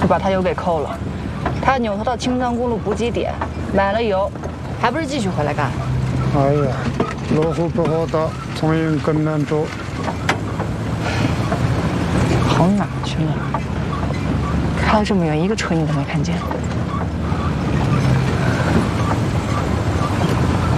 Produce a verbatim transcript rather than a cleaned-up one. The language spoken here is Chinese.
就把他油给扣了。他扭头到青藏公路补给点买了油，还不是继续回来干？ 哎呀，路虎不好打，从营更难找。 跑哪去了？开了这么远，一个车你都没看见。